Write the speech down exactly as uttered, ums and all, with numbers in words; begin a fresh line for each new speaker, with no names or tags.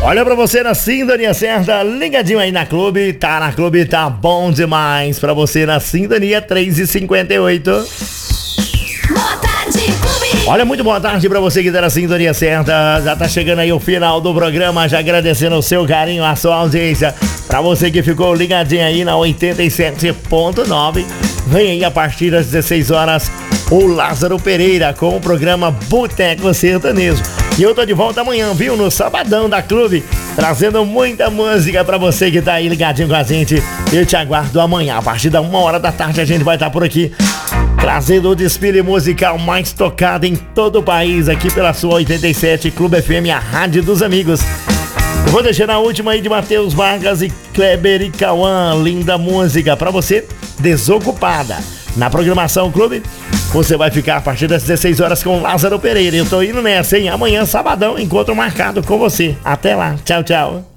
Olha pra você na sintonia certa, ligadinho aí na Clube, tá na Clube, tá bom demais. Pra você na sintonia três e cinquenta e oito.
Boa tarde, Clube.
Olha, muito boa tarde pra você que tá na sintonia certa. Já tá chegando aí o final do programa, já agradecendo o seu carinho, a sua audiência. Pra você que ficou ligadinho aí na oitenta e sete ponto nove, vem aí a partir das dezesseis horas o Lázaro Pereira com o programa Boteco Sertanejo. E eu tô de volta amanhã, viu? No Sabadão da Clube, trazendo muita música pra você que tá aí ligadinho com a gente. Eu te aguardo amanhã, a partir da uma hora da tarde a gente vai estar por aqui, trazendo o desfile musical mais tocado em todo o país, aqui pela sua oitenta e sete Clube F M, a rádio dos amigos. Eu vou deixar a última aí de Matheus Vargas e Kleber e Cauã, linda música pra você, Desocupada. Na programação Clube, você vai ficar a partir das dezesseis horas com Lázaro Pereira. Eu tô indo nessa, hein? Amanhã, sabadão, encontro marcado com você. Até lá. Tchau, tchau.